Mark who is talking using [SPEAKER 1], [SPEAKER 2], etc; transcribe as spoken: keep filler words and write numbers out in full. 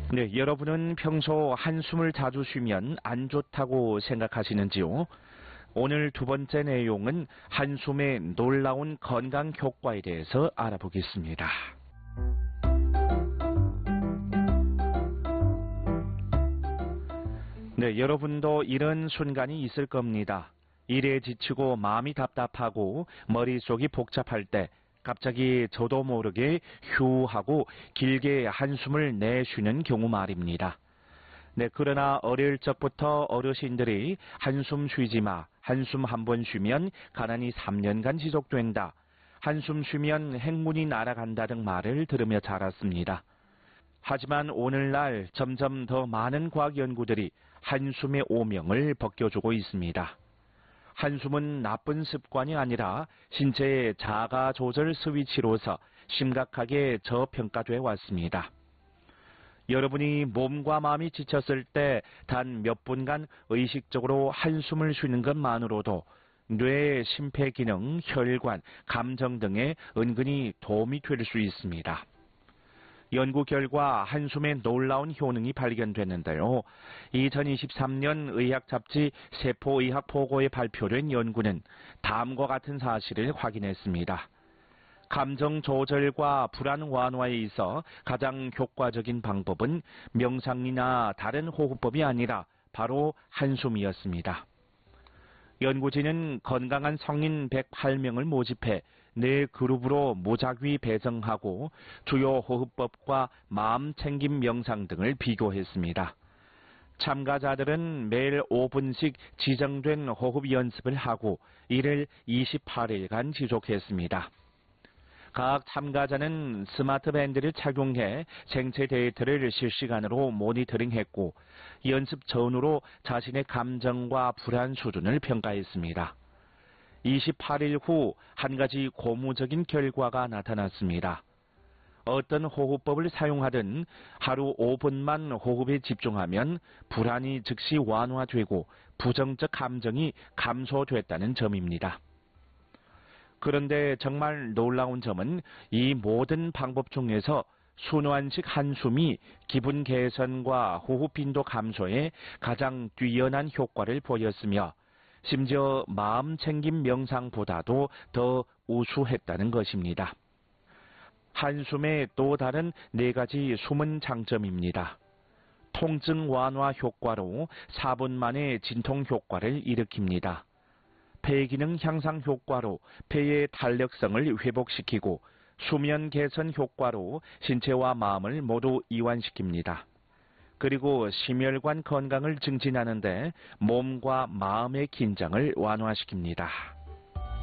[SPEAKER 1] 네, 여러분은 평소 한숨을 자주 쉬면 안 좋다고 생각하시는지요? 오늘 두 번째 내용은 한숨의 놀라운 건강 효과에 대해서 알아보겠습니다. 네, 여러분도 이런 순간이 있을 겁니다. 일에 지치고 마음이 답답하고 머릿속이 복잡할 때 갑자기 저도 모르게 휴 하고 길게 한숨을 내쉬는 경우 말입니다. 네, 그러나 어릴 적부터 어르신들이 한숨 쉬지 마, 한숨 한 번 쉬면 가난이 삼 년간 지속된다, 한숨 쉬면 행운이 날아간다 등 말을 들으며 자랐습니다. 하지만 오늘날 점점 더 많은 과학 연구들이 한숨의 오명을 벗겨주고 있습니다. 한숨은 나쁜 습관이 아니라 신체의 자가 조절 스위치로서 심각하게 저평가돼 왔습니다. 여러분이 몸과 마음이 지쳤을 때 단 몇 분간 의식적으로 한숨을 쉬는 것만으로도 뇌, 심폐기능, 혈관, 감정 등에 은근히 도움이 될 수 있습니다. 연구 결과 한숨의 놀라운 효능이 발견됐는데요. 이천이십삼 년 의학 잡지 세포의학 보고에 발표된 연구는 다음과 같은 사실을 확인했습니다. 감정 조절과 불안 완화에 있어 가장 효과적인 방법은 명상이나 다른 호흡법이 아니라 바로 한숨이었습니다. 연구진은 건강한 성인 백팔 명을 모집해 네 그룹으로 무작위 배정하고 주요 호흡법과 마음 챙김 명상 등을 비교했습니다. 참가자들은 매일 오 분씩 지정된 호흡 연습을 하고 이를 이십팔 일간 지속했습니다. 각 참가자는 스마트 밴드를 착용해 생체 데이터를 실시간으로 모니터링했고 연습 전후로 자신의 감정과 불안 수준을 평가했습니다. 이십팔 일 후 한 가지 고무적인 결과가 나타났습니다. 어떤 호흡법을 사용하든 하루 오 분만 호흡에 집중하면 불안이 즉시 완화되고 부정적 감정이 감소됐다는 점입니다. 그런데 정말 놀라운 점은 이 모든 방법 중에서 순환식 한숨이 기분 개선과 호흡 빈도 감소에 가장 뛰어난 효과를 보였으며 심지어 마음 챙김 명상보다도 더 우수했다는 것입니다. 한숨의 또 다른 네 가지 숨은 장점입니다. 통증 완화 효과로 사 분 만에 진통 효과를 일으킵니다. 폐기능 향상 효과로 폐의 탄력성을 회복시키고 수면 개선 효과로 신체와 마음을 모두 이완시킵니다. 그리고 심혈관 건강을 증진하는 데 몸과 마음의 긴장을 완화시킵니다.